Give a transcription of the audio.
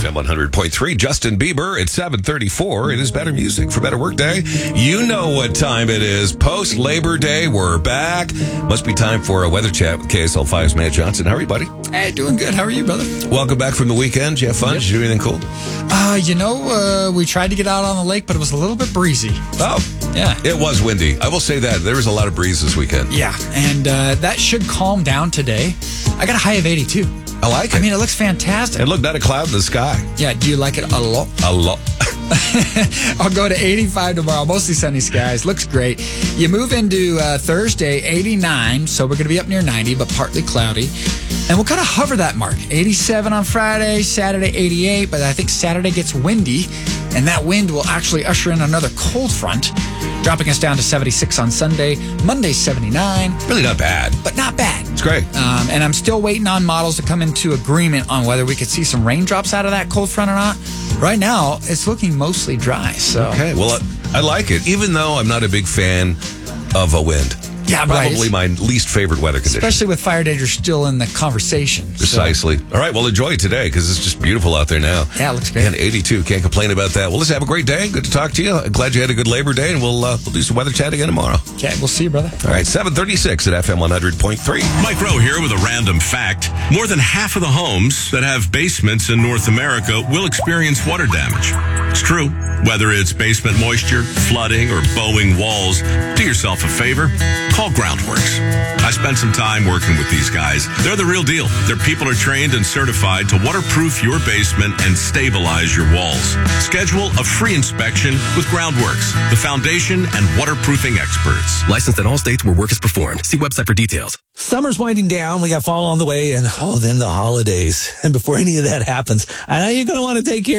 FM 100.3. Justin Bieber at 7:34. It is better music for better work day. You know what time it is. Post Labor Day, we're back. Must be time for a weather chat with KSL 5's Matt Johnson. How are you, buddy? Hey, doing good. How are you, brother? Welcome back from the weekend. Did you have fun? Did you do anything cool? We tried to get out on the lake, but it was a little bit breezy. Oh, yeah. It was windy. I will say that. There was a lot of breeze this weekend. Yeah, and that should calm down today. I got a high of 82. I like it. I mean, it looks fantastic. And look, not a cloud in the sky. Yeah, do you like it a lot? A lot. I'll go to 85 tomorrow. Mostly sunny skies. Looks great. You move into Thursday, 89. So we're going to be up near 90, but partly cloudy. And we'll kind of hover that mark. 87 on Friday, Saturday 88. But I think Saturday gets windy. And that wind will actually usher in another cold front, dropping us down to 76 on Sunday. Monday, 79. Really not bad. But not bad. It's great. And I'm still waiting on models to come into agreement on whether we could see some raindrops out of that cold front or not. Right now, it's looking mostly dry. So okay, well, I like it, even though I'm not a big fan of a wind. Yeah, probably my least favorite weather condition. Especially with fire danger still in the conversation. Precisely. So. All right, well, enjoy it today because it's just beautiful out there now. Yeah, it looks great. And 82, can't complain about that. Well, let's have a great day. Good to talk to you. I'm glad you had a good Labor Day, and we'll do some weather chat again tomorrow. Okay, we'll see you, brother. All right, 7:36 at FM 100.3. Mike Rowe here with a random fact. More than half of the homes that have basements in North America will experience water damage. It's true. Whether it's basement moisture, flooding, or bowing walls, do yourself a favor. Call Groundworks. I spent some time working with these guys. They're the real deal. Their people are trained and certified to waterproof your basement and stabilize your walls. Schedule a free inspection with Groundworks, the foundation and waterproofing experts. Licensed in all states where work is performed. See website for details. Summer's winding down. We got fall on the way, and then the holidays. And before any of that happens, I know you're going to want to take care